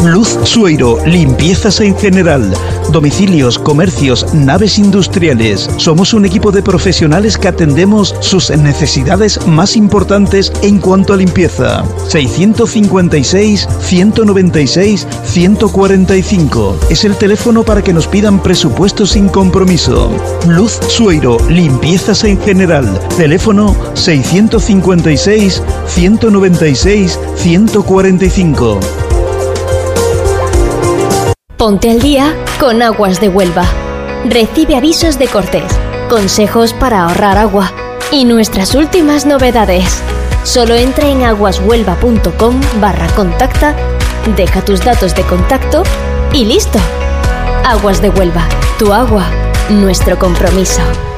Luz Sueiro, limpiezas en general, domicilios, comercios, naves industriales. Somos un equipo de profesionales que atendemos sus necesidades más importantes en cuanto a limpieza. 656 196 145 es el teléfono para que nos pidan presupuestos sin compromiso. Luz Sueiro, limpiezas en general. Teléfono 656 196 145. Ponte al día con Aguas de Huelva. Recibe avisos de cortes, consejos para ahorrar agua y nuestras últimas novedades. Solo entra en aguashuelva.com/contacta, deja tus datos de contacto y listo. Aguas de Huelva, tu agua, nuestro compromiso.